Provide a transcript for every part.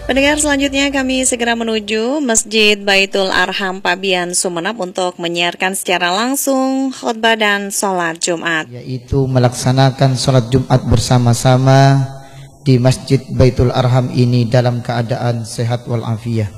Pendengar selanjutnya kami segera menuju Masjid Baitul Arham Pabian Sumeneb untuk menyiarkan secara langsung khutbah dan sholat Jumat. Yaitu melaksanakan sholat Jumat bersama-sama di Masjid Baitul Arham ini dalam keadaan sehat walafiat.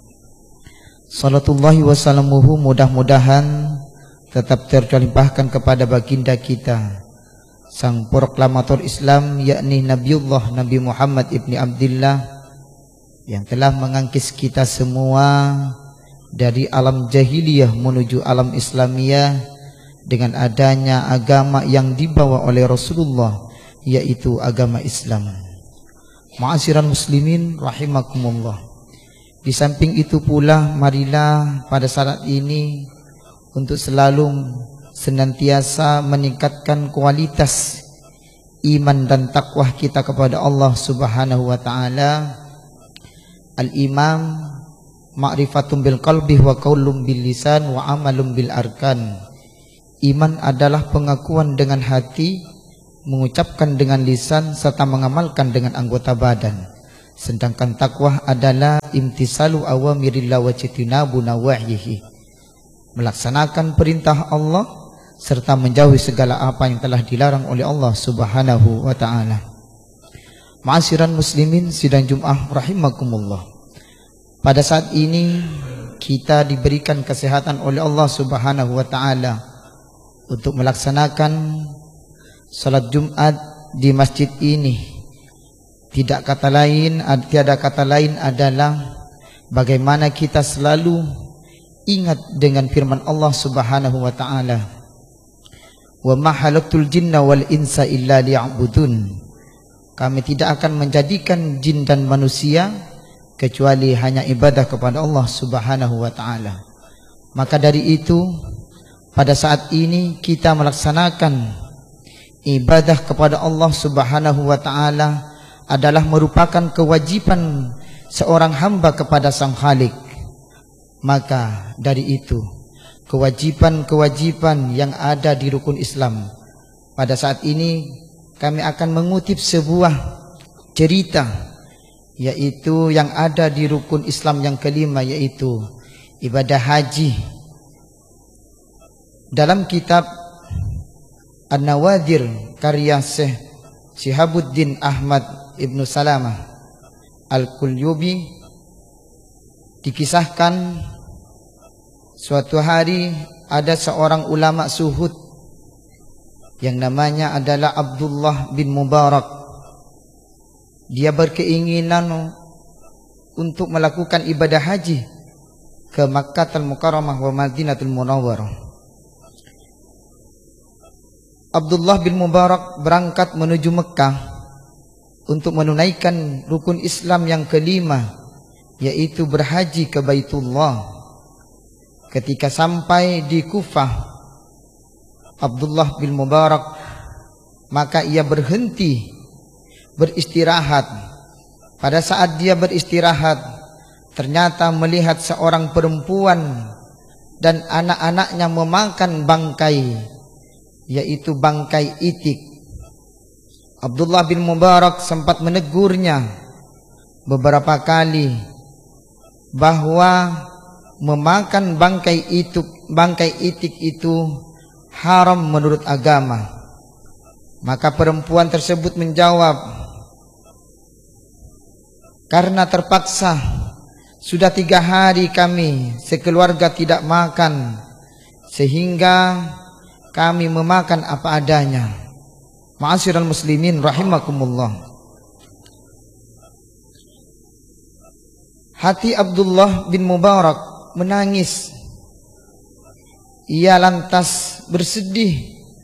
Salatullahi wassalamuhu mudah-mudahan tetap terlimpahkan kepada baginda kita, sang proklamator Islam, yakni Nabiullah Nabi Muhammad ibni Abdillah, yang telah mengangkis kita semua dari alam jahiliyah menuju alam Islamiyah dengan adanya agama yang dibawa oleh Rasulullah, yaitu agama Islam. Ma'asyiral muslimin rahimakumullah. Di samping itu pula, marilah pada saat ini untuk selalu senantiasa meningkatkan kualitas iman dan takwah kita kepada Allah Subhanahu wa taala. Al-imam ma'rifatum bil qalbi wa qaulum bil lisan wa amalum bil arkan. Iman adalah pengakuan dengan hati, mengucapkan dengan lisan, serta mengamalkan dengan anggota badan. Sedangkan takwah adalah imtisalu awamirillah wa jitinabu nawahyihi, melaksanakan perintah Allah serta menjauhi segala apa yang telah dilarang oleh Allah Subhanahu wa ta'ala. Ma'asyiran muslimin sidang Jum'ah rahimakumullah. Pada saat ini kita diberikan kesehatan oleh Allah Subhanahu wa ta'ala untuk melaksanakan salat Jumat di masjid ini. Tiada kata lain adalah bagaimana kita selalu ingat dengan firman Allah Subhanahu wa ta'ala, wa ma khalaqtul jinna wal insa illa liya'budun. Kami tidak akan menjadikan jin dan manusia kecuali hanya ibadah kepada Allah Subhanahu wa ta'ala. Maka dari itu, pada saat ini kita melaksanakan ibadah kepada Allah Subhanahu wa ta'ala adalah merupakan kewajiban seorang hamba kepada Sang Khalik. Maka dari itu, kewajiban-kewajiban yang ada di rukun Islam, pada saat ini kami akan mengutip sebuah cerita, yaitu yang ada di rukun Islam yang kelima, yaitu ibadah haji. Dalam kitab An-Nawadir karya Syekh Syihabuddin Ahmad Ibnu Salamah Al-Qulyubi, dikisahkan suatu hari ada seorang ulama suhud yang namanya adalah Abdullah bin Mubarak. Dia berkeinginan untuk melakukan ibadah haji ke Makkahul Mukarramah wa Madinatul Munawwarah. Abdullah bin Mubarak berangkat menuju Mekah untuk menunaikan rukun Islam yang kelima, yaitu berhaji ke Baitullah. Ketika sampai di Kufah, Abdullah bin Mubarak maka ia berhenti beristirahat. Pada saat dia beristirahat, ternyata melihat seorang perempuan dan anak-anaknya memakan bangkai, yaitu bangkai itik. Abdullah bin Mubarak sempat menegurnya beberapa kali bahwa memakan bangkai itik itu haram menurut agama. Maka perempuan tersebut menjawab, karena terpaksa sudah 3 hari kami sekeluarga tidak makan, sehingga kami memakan apa adanya. Ma'asyiral muslimin rahimakumullah. Hati Abdullah bin Mubarak menangis. Ia lantas bersedih,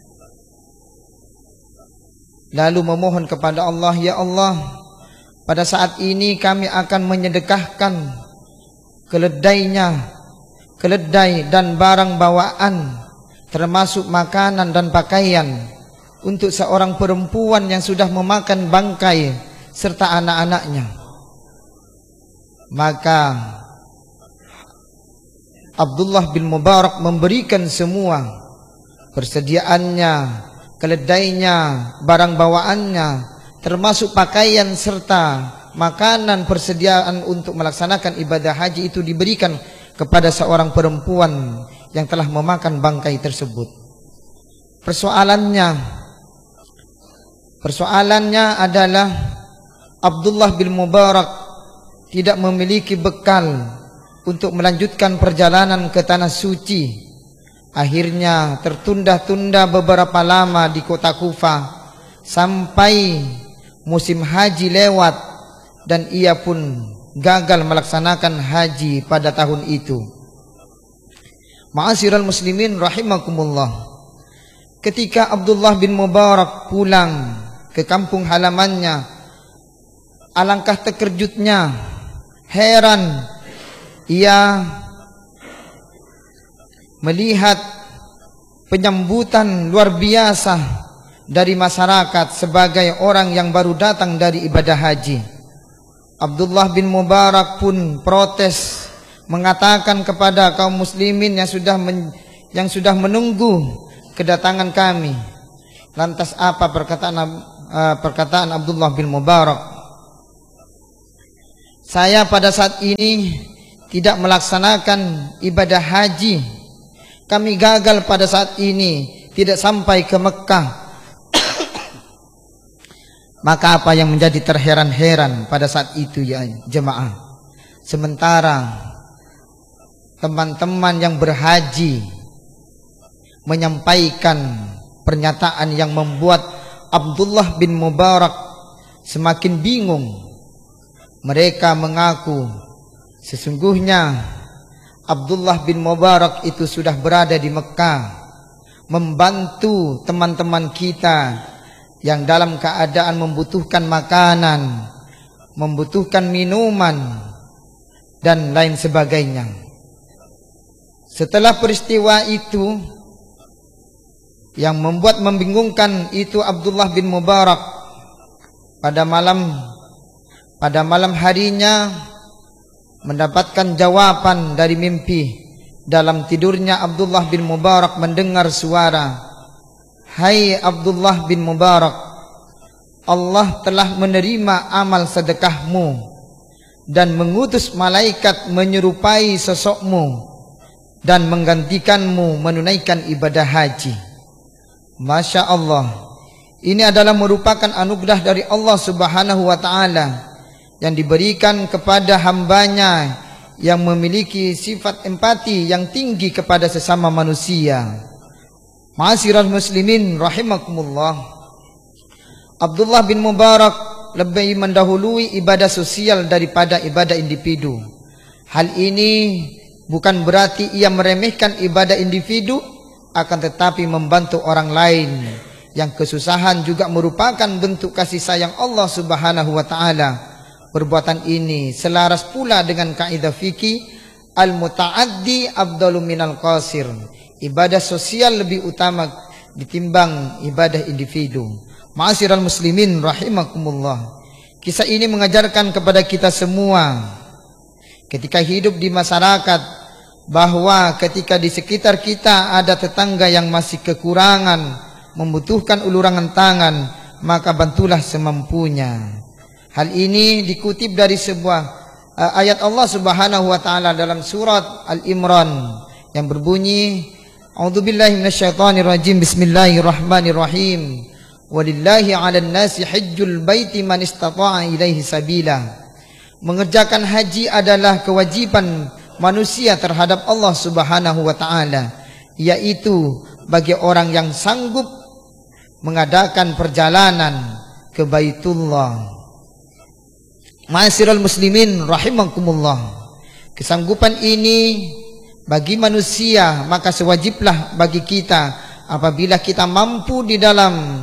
lalu memohon kepada Allah, ya Allah, pada saat ini kami akan menyedekahkan keledai dan barang bawaan, termasuk makanan dan pakaian, untuk seorang perempuan yang sudah memakan bangkai serta anak-anaknya. Maka Abdullah bin Mubarak memberikan semua persediaannya, keledainya, barang bawaannya, termasuk pakaian serta makanan persediaan untuk melaksanakan ibadah haji itu diberikan kepada seorang perempuan yang telah memakan bangkai tersebut. Persoalannya adalah Abdullah bin Mubarak tidak memiliki bekal untuk melanjutkan perjalanan ke tanah suci. Akhirnya tertunda-tunda beberapa lama di kota Kufah sampai musim haji lewat dan ia pun gagal melaksanakan haji pada tahun itu. Ma'asyiral muslimin rahimakumullah, ketika Abdullah bin Mubarak pulang ke kampung halamannya, alangkah terkejutnya, heran ia melihat penyambutan luar biasa dari masyarakat sebagai orang yang baru datang dari ibadah haji. Abdullah bin Mubarak pun protes, mengatakan kepada kaum muslimin yang sudah menunggu kedatangan kami. Lantas apa perkataan Abdullah bin Mubarak? Saya pada saat ini tidak melaksanakan ibadah haji. Kami gagal pada saat ini, tidak sampai ke Mekah. Maka apa yang menjadi terheran-heran pada saat itu ya jemaah? Sementara teman-teman yang berhaji menyampaikan pernyataan yang membuat Abdullah bin Mubarak semakin bingung. Mereka mengaku sesungguhnya Abdullah bin Mubarak itu sudah berada di Mekah, membantu teman-teman kita yang dalam keadaan membutuhkan makanan, membutuhkan minuman, dan lain sebagainya. Setelah peristiwa itu yang membuat membingungkan itu Abdullah bin Mubarak, pada malam harinya mendapatkan jawaban dari mimpi. Dalam tidurnya Abdullah bin Mubarak mendengar suara, "Hai Abdullah bin Mubarak, Allah telah menerima amal sedekahmu dan mengutus malaikat menyerupai sosokmu dan menggantikanmu menunaikan ibadah haji." Masya Allah, ini adalah merupakan anugerah dari Allah Subhanahu wa ta'ala yang diberikan kepada hambanya yang memiliki sifat empati yang tinggi kepada sesama manusia. Ma'asyiral muslimin rahimakumullah, Abdullah bin Mubarak lebih mendahului ibadah sosial daripada ibadah individu. Hal ini bukan berarti ia meremehkan ibadah individu, akan tetapi membantu orang lain yang kesusahan juga merupakan bentuk kasih sayang Allah Subhanahu wa ta'ala. Perbuatan ini selaras pula dengan kaidah fikih al-muta'addi afdalu minal qasir. Ibadah sosial lebih utama ditimbang ibadah individu. Ma'asyiral muslimin rahimakumullah, kisah ini mengajarkan kepada kita semua ketika hidup di masyarakat bahwa ketika di sekitar kita ada tetangga yang masih kekurangan, membutuhkan uluran tangan, maka bantulah semampunya. Hal ini dikutip dari sebuah ayat Allah Subhanahu wa ta'ala dalam surat Al-Imran yang berbunyi, A'udzubillahi minasyaitonirrajim, Bismillahirrahmanirrahim, Walillahi 'alan nasi hajjul baiti man istata'a ilaihi sabila. Mengerjakan haji adalah kewajiban manusia terhadap Allah Subhanahu wa ta'ala, yaitu bagi orang yang sanggup mengadakan perjalanan ke Baitullah. Ma'asyiral muslimin rahimakumullah, kesanggupan ini bagi manusia, maka sewajiblah bagi kita apabila kita mampu di dalam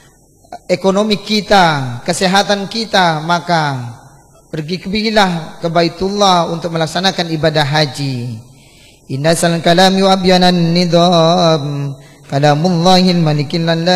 ekonomi kita, kesehatan kita, maka pergilah ke Baitullah untuk melaksanakan ibadah haji. Inna sal kalami wa abyanan nidam kalamullahil malikil